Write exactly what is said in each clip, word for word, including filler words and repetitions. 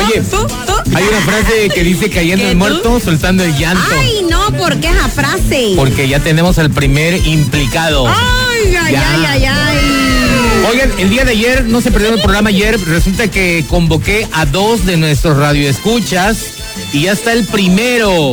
Oye, ¿Tú? ¿Tú? hay una frase que dice cayendo el muerto, soltando el llanto. Ay, no, ¿por qué esa frase? Porque ya tenemos al primer implicado. Ay, ay, Ya. ay, ay, ay. Oigan, el día de ayer, no se perdieron el programa ayer, resulta que convoqué a dos de nuestros radioescuchas y ya está el primero.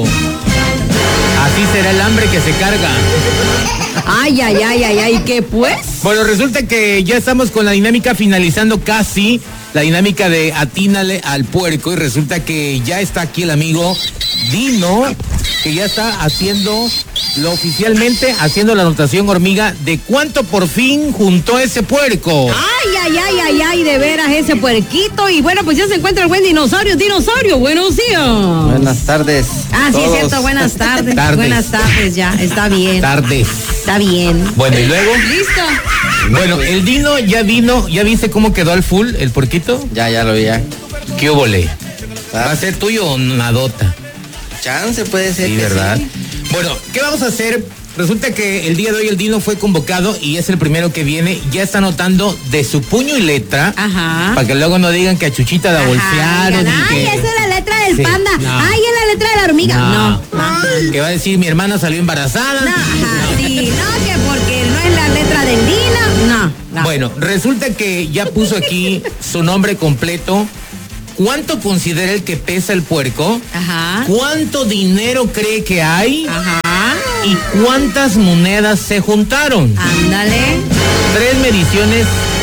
Así será el hambre que se carga. Ay, ay, ay, ay, ay, ¿qué pues? Bueno, resulta que ya estamos con la dinámica finalizando casi, la dinámica de atínale al puerco, y resulta que ya está aquí el amigo Dino, que ya está haciendo, lo oficialmente, haciendo la anotación hormiga de cuánto por fin juntó ese puerco. Ay, ay, ay, ay, ay, de veras ese puerquito. Y bueno, pues ya se encuentra el buen dinosaurio. Dinosaurio, buenos días. Buenas tardes. Ah, sí, es todos. cierto, buenas tardes. Tardes. Buenas tardes, ya, está bien. Tardes. Está bien. Bueno, y luego, ¿Listo? bueno, el Dino ya vino, ¿ya viste cómo quedó al full el puerquito? Ya, ya lo vi ya. ¿Qué óvole? ¿Va a ser tuyo o nadota? Chance puede ser. Sí, que ¿verdad? sí. Bueno, ¿qué vamos a hacer? Resulta que el día de hoy el Dino fue convocado y es el primero que viene. Ya está anotando de su puño y letra. Ajá. Para que luego no digan que a Chuchita la Ajá, bolsearon. digan, y ay, que... esa es la letra del Sí, panda. no. Ay, es la letra de la hormiga. No. No. Que va a decir mi hermana salió embarazada. No, ajá, sí, no, que porque no es la letra del Dino. No, no. Bueno, resulta que ya puso aquí su nombre completo. ¿Cuánto considera el que pesa el puerco? Ajá. ¿Cuánto dinero cree que hay? Ajá. ¿Y cuántas monedas se juntaron? Ándale. Tres mediciones.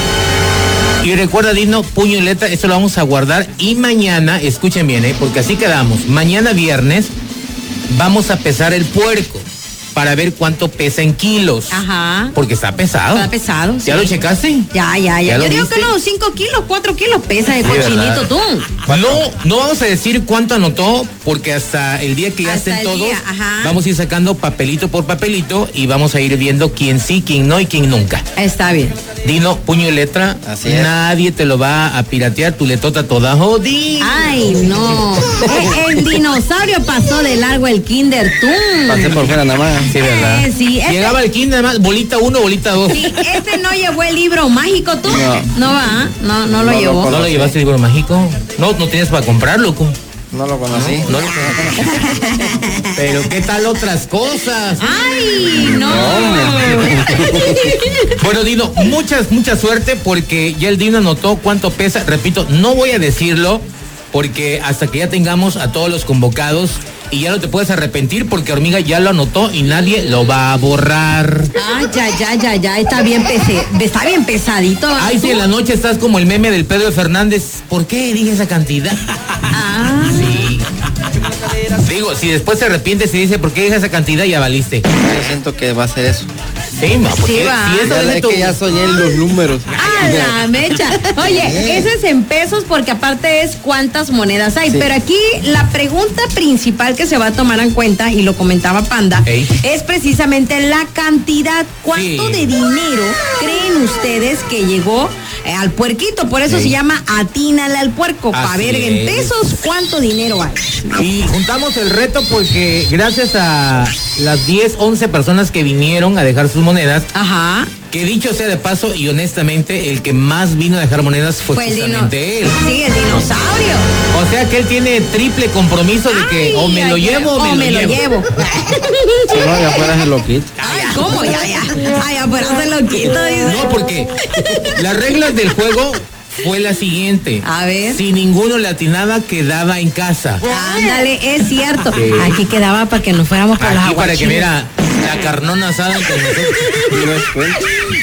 Y recuerda, Dino, puño y letra, esto lo vamos a guardar. Y mañana, escuchen bien, ¿eh? Porque así quedamos. Mañana viernes vamos a pesar el puerco para ver cuánto pesa en kilos. Ajá. Porque está pesado. Está pesado. ¿Ya sí. lo checaste? Ya, ya, ya. ¿Ya lo Yo digo viste? que no, cinco kilos, cuatro kilos pesa el Sí, cochinito ¿verdad? tú. No, no vamos a decir cuánto anotó, porque hasta el día que ya Hasta estén el todos, día, ajá. vamos a ir sacando papelito por papelito y vamos a ir viendo quién sí, quién no y quién nunca. Está bien. Dino, puño y letra, Así es. nadie te lo va a piratear, tu letota toda jodida. Ay, no. el, el dinosaurio pasó de largo el Kinder tú. Pasé por fuera nada más. Sí, ¿verdad? Eh, sí, este- Llegaba el kinder, además, bolita uno, bolita dos. Sí, este no llevó el libro mágico tú. No. No va, no, no lo No lo llevó. ¿No lo llevaste el libro mágico? No, no tienes para comprarlo, loco. No lo conocí. No lo Pero ¿qué tal otras cosas? Ay, no. Bueno, Dino, muchas, mucha suerte porque ya el Dino anotó cuánto pesa. Repito, no voy a decirlo porque hasta que ya tengamos a todos los convocados y ya no te puedes arrepentir porque Hormiga ya lo anotó y nadie lo va a borrar. Ay, ya, ya, ya, ya, está bien pese, está bien pesadito. Ay, si en la noche estás como el meme del Pedro Fernández, ¿por qué dije esa cantidad? Ah. Sí. Digo, si después se arrepiente y dice, ¿por qué dije esa cantidad? Ya valiste. Yo siento que va a ser eso. Sí, ma, porque Sí, va. si eso Ya, es de es tu... que ya soñé los números. A la mecha. Oye, ese es en pesos porque aparte es cuántas monedas hay. Sí. Pero aquí la pregunta principal que se va a tomar en cuenta, y lo comentaba Panda, Ey. es precisamente la cantidad. ¿Cuánto Sí. de dinero creen ustedes que llegó eh, al puerquito? Por eso Ey. se llama atínale al puerco. Para Así ver en es. pesos cuánto dinero hay. Y juntamos el reto porque gracias a las diez, once personas que vinieron a dejar sus monedas, Ajá. que dicho sea de paso y honestamente, el que más vino a dejar monedas fue, Fue el dino. justamente él. Sí, el dinosaurio. O sea que él tiene triple compromiso de que Ay, o me lo ay, llevo o me, o lo, me lo llevo. llevo. Si no, ya fuera se lo quito. Ay, ¿cómo? Ya, ya. Ay, afuera se lo quito, dice. No, porque las reglas del juego fue la siguiente. A ver. Si ninguno le atinaba, quedaba en casa. Ándale, es cierto. Sí. Aquí quedaba para que nos fuéramos por las Aquí para que aguachiles. mira la carnona asada entre nosotros. Y no es cuenta.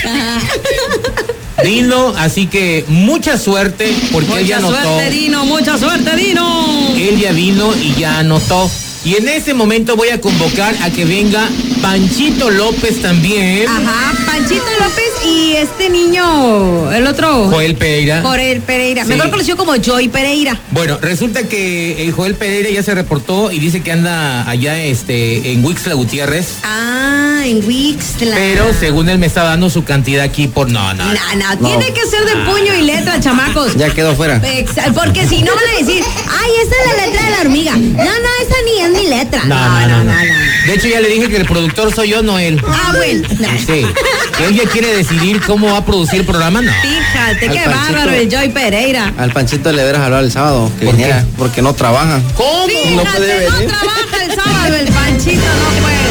Dino, así que mucha suerte porque él ya Mucha anotó. suerte, Dino, mucha suerte, Dino. Él ya vino y ya anotó. Y en ese momento voy a convocar a que venga Panchito López también. Ajá, Panchito López y este niño, el otro. Joel Pereira. Joel Pereira. Sí. Mejor conocido como Joy Pereira. Bueno, resulta que el Joel Pereira ya se reportó y dice que anda allá este, en Huixla Gutiérrez. Ah, en Wixla. Pero según él me está dando su cantidad aquí por... No, no. No, no, No. tiene que ser de puño y letra, chamacos. Ya quedó fuera. Exa- Porque si no van a decir, ay, esa es la letra de la hormiga. No, no, esa ni es mi letra. No, no, no, no. De hecho, ya le dije que el productor soy yo, no él. Ah, bueno. Sí. Que ella quiere decidir cómo va a producir el programa, no. Fíjate, Al qué Panchito. bárbaro el Joy Pereira. Al Panchito le hubieras hablado el sábado, que ¿Por viniera, qué? porque no trabaja. ¿Cómo? Fíjate, No no, puede venir. trabaja el sábado el Panchito, no puede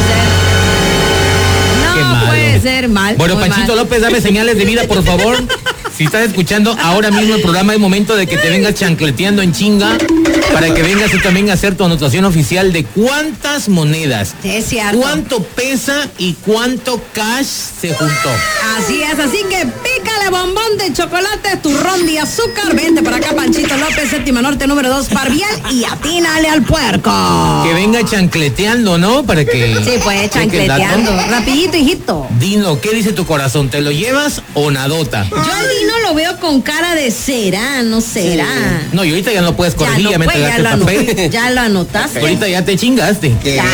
ser. Qué No malo. puede ser mal. Bueno, muy Panchito mal. López, dame señales de vida, por favor. Si estás escuchando ahora mismo el programa, es momento de que te vengas chancleteando en chinga para que vengas tú también a hacer tu anotación oficial de cuántas monedas, Sí, es cierto. cuánto pesa y cuánto cash se juntó. Así es, así que pícale bombón de chocolate, turrón de azúcar. Vente para acá, Panchito López, séptima norte, número dos, Parvial, y atínale al puerco. Que venga chancleteando, ¿no? Para que... Sí, pues, cheque el dato. chancleteando. Rapidito, hijito. Dino, ¿qué dice tu corazón? ¿Te lo llevas o nadota? Yo al Dino lo veo con cara de será, no será. No, y ahorita ya no puedes Ya corregir, no ya me puede, ya entregaste lo, el anot- papel. ya lo anotaste. Ahorita ya te chingaste. ¿Qué? Ya.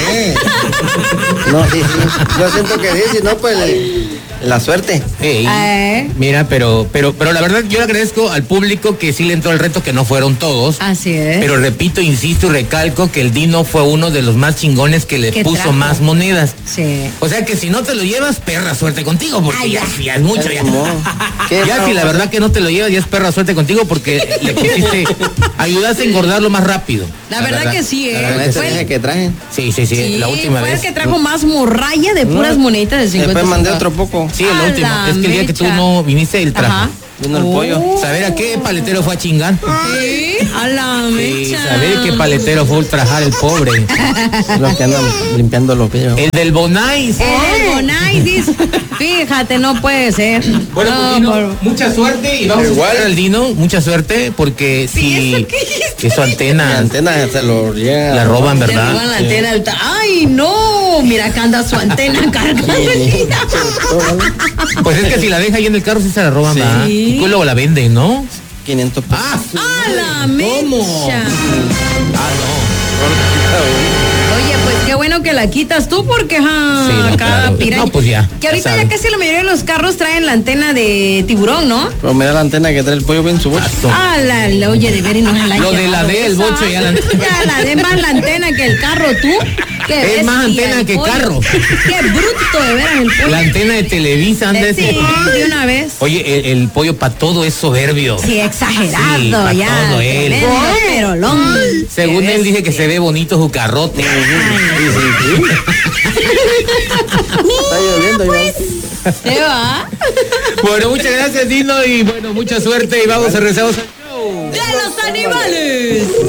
No, sí, sí. Yo siento que sí, si no, pues la suerte. Ey, Eh. Mira, pero, pero, pero la verdad yo le agradezco al público que sí le entró el reto, que no fueron todos. Así es. Pero repito, insisto y recalco que el Dino fue uno de los más chingones que le ¿Qué puso trajo? más monedas. Sí. O sea que si no te lo llevas, perra suerte contigo, porque Ay, ya, ya. ya es mucho. Ya, ¿Cómo? ¿Qué ya si la bravo? verdad que no te lo llevas, ya es perra suerte contigo porque le pusiste, ayudaste a engordarlo más rápido. La verdad que sí, la ¿eh? verdad Con que ese Fue- viaje que trajen. Sí, sí, sí, Sí, la última fue vez. el que trajo más morralla de puras No. moneditas de cincuenta. Después mandé centavos. otro poco. Sí, el A último. la Es que el día que tú mecha. no viniste, él trajo. Ajá. Vino el pollo. Oh. ¿Saber a qué paletero fue a chingar? Sí, a la Sí, mecha. saber qué paletero fue a ultrajar el pobre. Los que andan limpiando los pillos. El del Bonais. El Bonais, dice, fíjate, no puede ser. Bueno, No, pues, Dino, por- mucha suerte y vamos Igual. a escuchar al Dino, mucha suerte, porque Sí, si ¿eso qué dijiste? que su La antena antena se lo llega. la roban, Te ¿verdad? roban la antena alta. Ay, no, mira acá anda su antena cargada. Pues es que si la deja ahí en el carro sí se la roban, Sí. ¿verdad? Y luego la venden, ¿no? quinientos pesos. Ah, su- A la ¿Cómo? mecha. Ah, Oye, pues qué bueno que la quitas tú porque ja, Sí, no, cada claro. piraña. No, pues ya, Que ahorita ya ya, saben. casi la mayoría de los carros traen la antena de tiburón, ¿no? Pero mira la antena que trae el pollo bien su no. bolsa. Ah, su- Ah, la, la- oye, de ver y no se la Lo de llevado la D, el esa. bocho, ya la- Ya la de más la antena que el carro, tú. Qué Es más bestia, antena el que pollo. carro. Qué bruto de veras el pollo. La antena de Televisa anda Eh, ese. sí, de una vez. Oye, el, el pollo para todo es soberbio. Sí, exagerado, Sí, pa' ya. todo él. Tremendo perolón. Según Qué él dice que bestia. se ve bonito su carrote. Está lloviendo, Iván. ¿Se va? Bueno, muchas gracias, Dino, y bueno, mucha suerte y vamos a regresar al show. ¡De los animales!